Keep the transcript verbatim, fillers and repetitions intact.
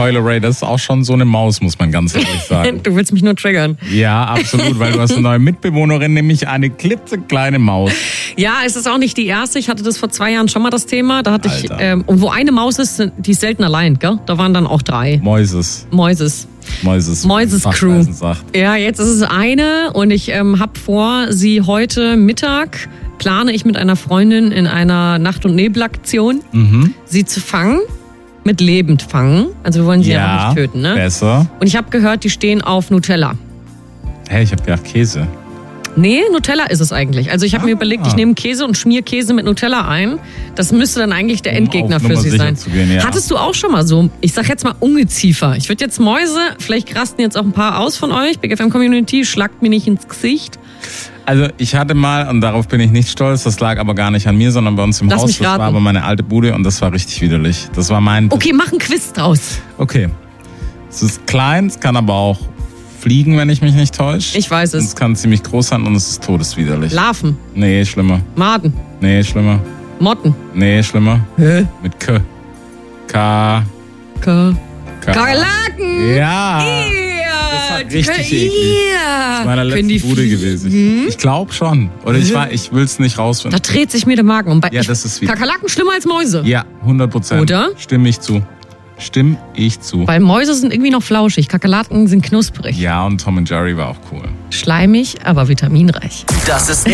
Coil Ray, das ist auch schon so eine Maus, muss man ganz ehrlich sagen. Du willst mich nur triggern. Ja, absolut, weil du hast eine neue Mitbewohnerin, nämlich eine klitzekleine Maus. Ja, es ist auch nicht die erste. Ich hatte das vor zwei Jahren schon mal das Thema. Da hatte ich, Alter. ähm, und wo eine Maus ist, die ist selten allein, gell? Da waren dann auch drei. Mäuses. Mäuses. Mäuses. Mäuses Crew. Fachweisen sagt. Ja, jetzt ist es eine und ich ähm, habe vor, sie heute Mittag plane ich mit einer Freundin in einer Nacht- und Nebelaktion, Mhm. sie zu fangen. Mit lebend fangen. Also wir wollen sie ja, Ja, auch nicht töten, ne? besser. Und ich habe gehört, die stehen auf Nutella. Hey, ich hab gedacht Käse. Nee, Nutella ist es eigentlich. Also ich habe Ah. mir überlegt, ich nehme Käse und schmier Käse mit Nutella ein. Das müsste dann eigentlich der Um Endgegner auf für Nummer sie sicher sein. zu gehen, ja. Hattest du auch schon mal so, ich sag jetzt mal Ungeziefer. Ich würde jetzt Mäuse, vielleicht rasten jetzt auch ein paar aus von euch. Big F M Community, schlagt mir nicht ins Gesicht. Also ich hatte mal, und darauf bin ich nicht stolz, das lag aber gar nicht an mir, sondern bei uns im Lass Haus. mich Das raten. war aber meine alte Bude und das war richtig widerlich. Das war mein... Okay, mach einen Quiz draus. Okay. Es ist klein, es kann aber auch fliegen, wenn ich mich nicht täusche. Ich weiß Und es. es kann ziemlich groß sein und es ist todeswiderlich. Larven, Nee, schlimmer. Maden, Nee, schlimmer. Motten. Nee, schlimmer. Hä? Mit K. K. Ka- K. Kakerlaken. Ja. Ja, Das war die richtig können- eklig. Ja. Das ist meine Können die letzte Bude fliegen? gewesen. Ich glaube schon. Oder ich war, ich will es nicht Da rausfinden. dreht sich mir der Magen um. Bei- Ja, das ist wie- Kakerlaken schlimmer als Mäuse. Ja, hundert Prozent. Oder? Stimme ich zu. Stimme ich zu. Weil Mäuse sind irgendwie noch flauschig, Kakerlaken sind knusprig. Ja, und Tom and Jerry war auch cool. Schleimig, aber vitaminreich. Das ist